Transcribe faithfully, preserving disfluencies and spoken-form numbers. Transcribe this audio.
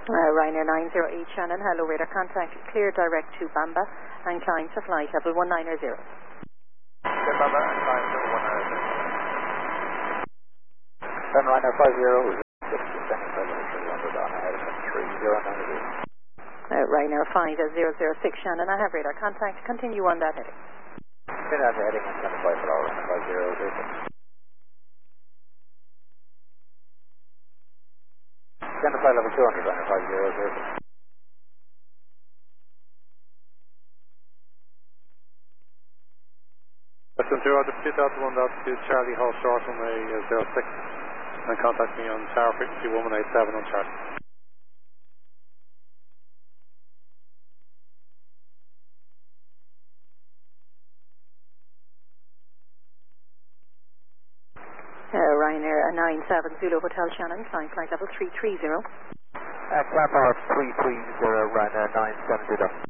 Uh, Ryanair nine zero eight Shannon, hello radar contact, clear direct to Bamba and climb to flight level one nine zero. Clear Bamba and climb to one nine zero. Then Ryanair five zero, descending by level three hundred on ahead of three zero nine zero. Uh, Ryanair five zero zero six Shannon, I have radar contact, continue on that heading. Continue on the heading and stand by for our five zero zero six. Stand by level two hundred on five zero zero six. Western zero two Delta one Delta two Charlie, hold short on a uh, zero six and contact me on tower frequency one one eight seven on Charlie. Uh, Ryanair nine seven Zulu Hotel Shannon, climb flight level three three zero. Uh, climb power three three zero, Ryanair nine seven Zulu.